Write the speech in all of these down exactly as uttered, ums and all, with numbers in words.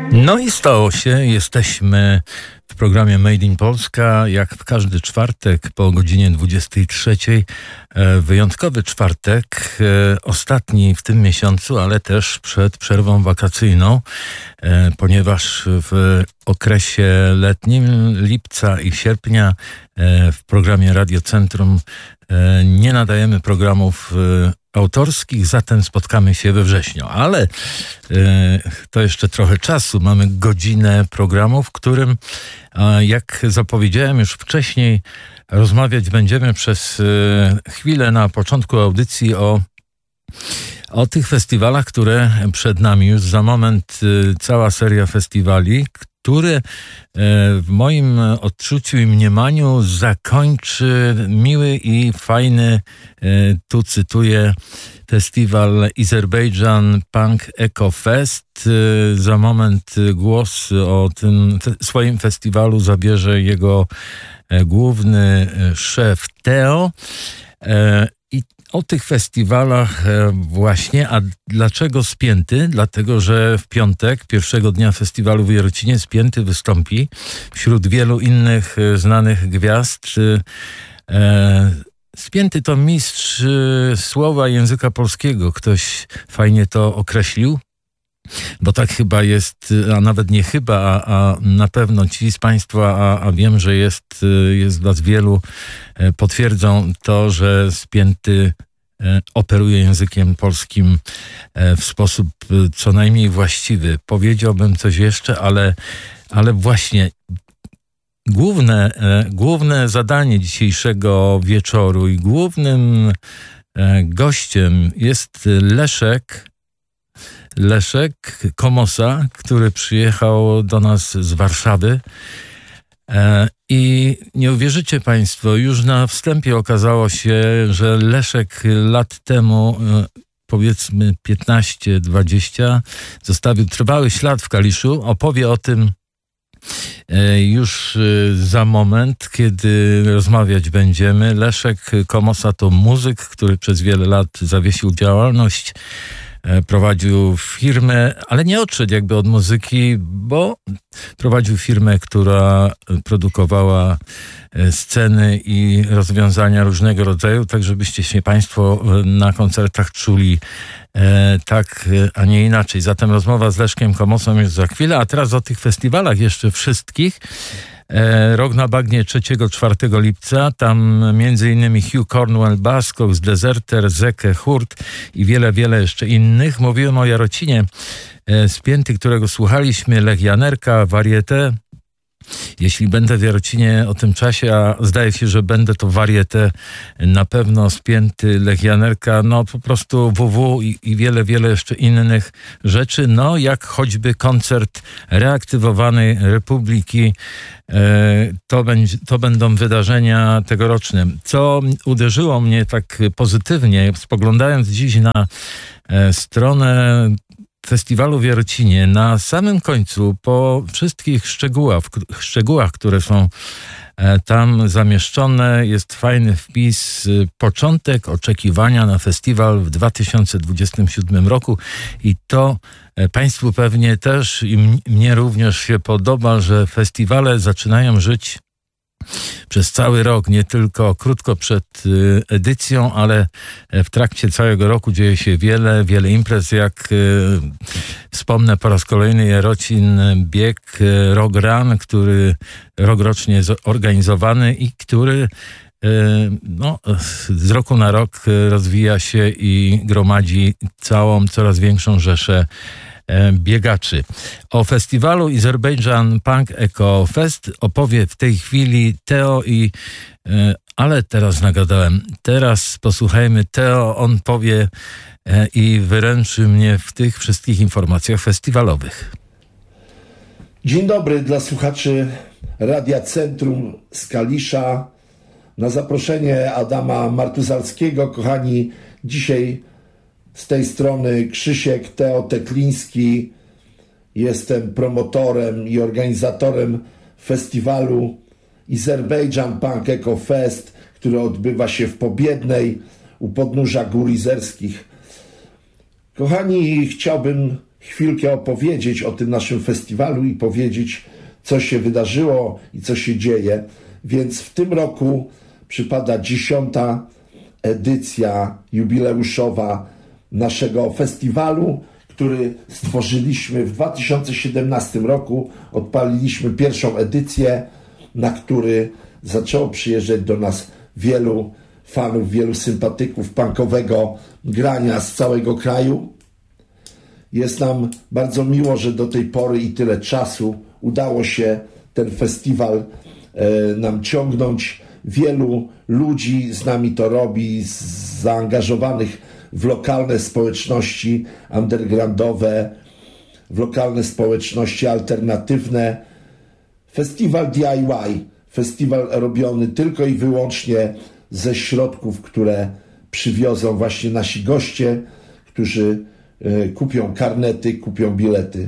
No i stało się, jesteśmy w programie Made in Polska, jak w każdy czwartek po godzinie dwudziestej trzeciej. Wyjątkowy czwartek, ostatni w tym miesiącu, ale też przed przerwą wakacyjną, ponieważ w okresie letnim, lipca i sierpnia w programie Radio Centrum nie nadajemy programów autorskich, zatem spotkamy się we wrześniu. Ale y, to jeszcze trochę czasu. Mamy godzinę programu, w którym, a jak zapowiedziałem już wcześniej, rozmawiać będziemy przez y, chwilę na początku audycji o, o tych festiwalach, które przed nami. Już za moment y, cała seria festiwali, które w moim odczuciu i mniemaniu zakończy miły i fajny, tu cytuję, festiwal Azerbaijan Punk Eco Fest. Za moment głos o tym swoim festiwalu zabierze jego główny szef Teo. I o tych festiwalach właśnie, a dlaczego Spięty? Dlatego, że w piątek, pierwszego dnia festiwalu w Jarocinie, Spięty wystąpi wśród wielu innych znanych gwiazd. Spięty to mistrz słowa języka polskiego. Ktoś fajnie to określił, bo tak chyba jest, a nawet nie chyba, a, a na pewno ci z Państwa, a, a wiem, że jest, jest was wielu, potwierdzą to, że Spięty operuje językiem polskim w sposób co najmniej właściwy. Powiedziałbym coś jeszcze, ale, ale właśnie główne, główne zadanie dzisiejszego wieczoru i głównym gościem jest Leszek, Leszek Komosa, który przyjechał do nas z Warszawy. I nie uwierzycie Państwo, już na wstępie okazało się, że Leszek lat temu, powiedzmy piętnaście dwadzieścia, zostawił trwały ślad w Kaliszu. Opowie o tym już za moment, kiedy rozmawiać będziemy. Leszek Komosa to muzyk, który przez wiele lat zawiesił działalność, prowadził firmę, ale nie odszedł jakby od muzyki, bo prowadził firmę, która produkowała sceny i rozwiązania różnego rodzaju, tak żebyście się Państwo na koncertach czuli e, tak, a nie inaczej. Zatem rozmowa z Leszkiem Komosą już za chwilę, a teraz o tych festiwalach jeszcze wszystkich. E, Rok na Bagnie trzeciego czwartego lipca, tam między innymi Hugh Cornwell, Buzzcocks, Deserter, Zeke, Hurt i wiele, wiele jeszcze innych. Mówiłem o Jarocinie, e, Spięty, którego słuchaliśmy, Lech Janerka, Varieté. Jeśli będę w Jarocinie o tym czasie, a zdaje się, że będę, to Varieté, na pewno Spięty, Lech Janerka, no po prostu W W i, i wiele, wiele jeszcze innych rzeczy, no jak choćby koncert reaktywowanej Republiki. To, będzie, to będą wydarzenia tegoroczne. Co uderzyło mnie tak pozytywnie, spoglądając dziś na stronę festiwalu w Jarocinie, na samym końcu, po wszystkich szczegółach, szczegółach, które są tam zamieszczone, jest fajny wpis: początek oczekiwania na festiwal w dwa tysiące dwudziestym siódmym roku. I to Państwu pewnie też i mnie również się podoba, że festiwale zaczynają żyć przez cały rok, nie tylko krótko przed edycją, ale w trakcie całego roku dzieje się wiele, wiele imprez, jak wspomnę po raz kolejny Jarocin bieg Rock Run, który rokrocznie jest organizowany i który no, z roku na rok rozwija się i gromadzi całą, coraz większą rzeszę biegaczy. O festiwalu Azerbaijan Punk Eco Fest opowie w tej chwili Teo i ale teraz nagadałem. Teraz posłuchajmy Teo, on powie i wyręczy mnie w tych wszystkich informacjach festiwalowych. Dzień dobry dla słuchaczy Radia Centrum z Kalisza. Na zaproszenie Adama Martuzalskiego, kochani, dzisiaj z tej strony Krzysiek Teo Tekliński. Jestem promotorem i organizatorem festiwalu Azerbaijan Punk Eco Fest, który odbywa się w Pobiednej u podnóża Gór Izerskich. Kochani, chciałbym chwilkę opowiedzieć o tym naszym festiwalu i powiedzieć, co się wydarzyło i co się dzieje. Więc w tym roku przypada dziesiąta edycja jubileuszowa naszego festiwalu, który stworzyliśmy w dwa tysiące siedemnastym roku. Odpaliliśmy pierwszą edycję, na który zaczęło przyjeżdżać do nas wielu fanów, wielu sympatyków punkowego grania z całego kraju. Jest nam bardzo miło, że do tej pory i tyle czasu udało się ten festiwal e, nam ciągnąć. Wielu ludzi z nami to robi, z, zaangażowanych w lokalne społeczności undergroundowe, w lokalne społeczności alternatywne. Festiwal D I Y, festiwal robiony tylko i wyłącznie ze środków, które przywiozą właśnie nasi goście, którzy y, kupią karnety, kupią bilety.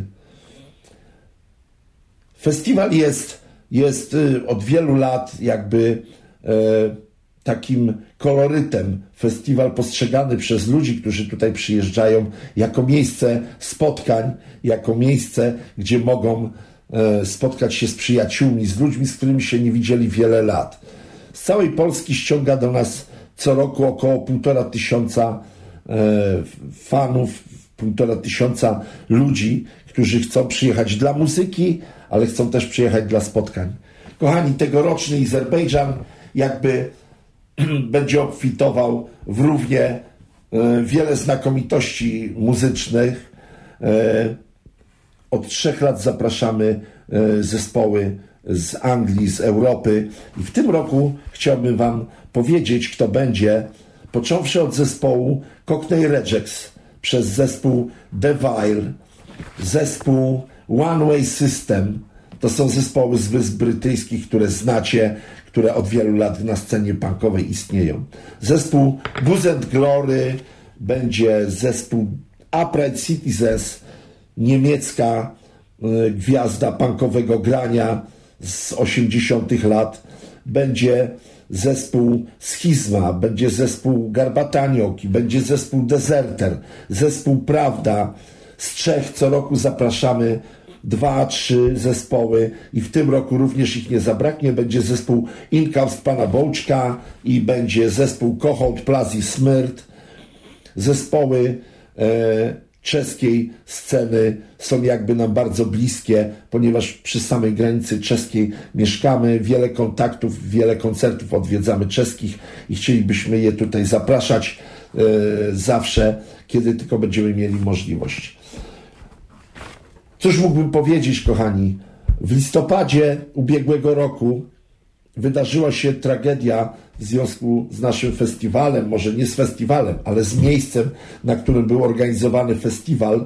Festiwal jest, jest y, od wielu lat jakby y, takim kolorytem. Festiwal postrzegany przez ludzi, którzy tutaj przyjeżdżają, jako miejsce spotkań, jako miejsce, gdzie mogą y, spotkać się z przyjaciółmi, z ludźmi, z którymi się nie widzieli wiele lat. Z całej Polski ściąga do nas co roku około półtora tysiąca y, fanów, półtora tysiąca ludzi, którzy chcą przyjechać dla muzyki, ale chcą też przyjechać dla spotkań. Kochani, tegoroczny Azerbejdżan jakby będzie obfitował w równie e, wiele znakomitości muzycznych. E, od trzech lat zapraszamy e, zespoły z Anglii, z Europy i w tym roku chciałbym wam powiedzieć, kto będzie, począwszy od zespołu Cockney Rejects, przez zespół The Vile, zespół One Way System. To są zespoły z Wysp Brytyjskich, które znacie, które od wielu lat na scenie punkowej istnieją. Zespół Booze and Glory, będzie zespół Upright Citizens, niemiecka y, gwiazda punkowego grania z osiemdziesiątych lat. Będzie zespół Schizma, będzie zespół Garbatanioki, będzie zespół Deserter, zespół Prawda. Z Czech co roku zapraszamy dwa, trzy zespoły i w tym roku również ich nie zabraknie. Będzie zespół Inkaust Pana Bołczka i będzie zespół Kohout Plazi Smyrt. Zespoły e, czeskiej sceny są jakby nam bardzo bliskie, ponieważ przy samej granicy czeskiej mieszkamy. Wiele kontaktów, wiele koncertów odwiedzamy czeskich i chcielibyśmy je tutaj zapraszać e, zawsze, kiedy tylko będziemy mieli możliwość. Cóż mógłbym powiedzieć, kochani? W listopadzie ubiegłego roku wydarzyła się tragedia w związku z naszym festiwalem, może nie z festiwalem, ale z miejscem, na którym był organizowany festiwal.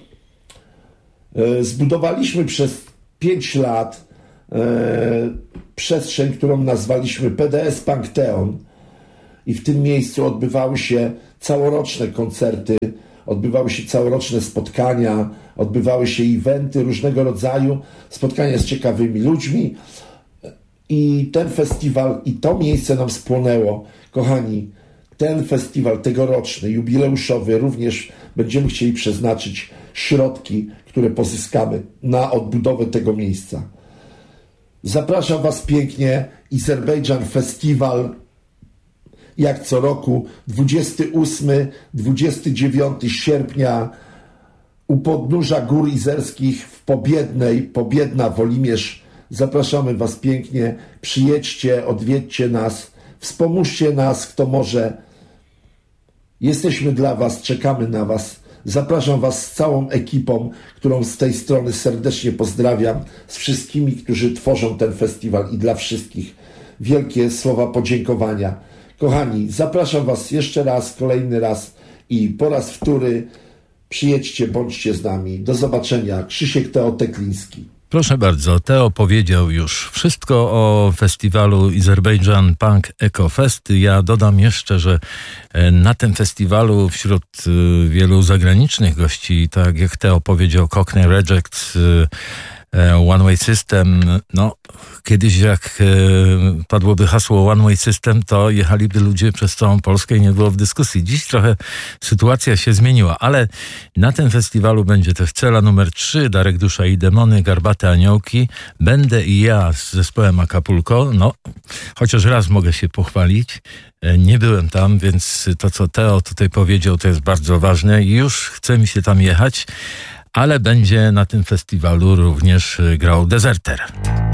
Zbudowaliśmy przez pięć lat przestrzeń, którą nazwaliśmy P D S Punkteon i w tym miejscu odbywały się całoroczne koncerty, odbywały się całoroczne spotkania, odbywały się eventy różnego rodzaju, spotkania z ciekawymi ludźmi i ten festiwal i to miejsce nam spłonęło. Kochani, ten festiwal tegoroczny, jubileuszowy, również będziemy chcieli przeznaczyć środki, które pozyskamy na odbudowę tego miejsca. Zapraszam was pięknie, Azerbejdżan Festiwal, jak co roku, dwudziestego ósmego do dwudziestego dziewiątego sierpnia u podnóża Gór Izerskich w Pobiednej, Pobiedna, Wolimierz. Zapraszamy was pięknie, przyjedźcie, odwiedźcie nas, wspomóżcie nas, kto może. Jesteśmy dla was, czekamy na was. Zapraszam was z całą ekipą, którą z tej strony serdecznie pozdrawiam, z wszystkimi, którzy tworzą ten festiwal i dla wszystkich wielkie słowa podziękowania. Kochani, zapraszam was jeszcze raz, kolejny raz i po raz wtóry przyjedźcie, bądźcie z nami. Do zobaczenia. Krzysiek Teo Tekliński. Proszę bardzo, Teo powiedział już wszystko o festiwalu Azerbejdżan Punk Eco Fest. Ja dodam jeszcze, że na tym festiwalu wśród wielu zagranicznych gości, tak jak Teo powiedział, Cockney Rejects, One Way System, no kiedyś jak padłoby hasło One Way System, to jechaliby ludzie przez całą Polskę i nie było w dyskusji. Dziś trochę sytuacja się zmieniła, ale na tym festiwalu będzie też cela numer trzy, Darek Dusza i Demony, Garbate Aniołki. Będę i ja z zespołem Acapulco, no chociaż raz mogę się pochwalić. Nie byłem tam, więc to, co Teo tutaj powiedział, to jest bardzo ważne i już chce mi się tam jechać, ale będzie na tym festiwalu również grał Deserter.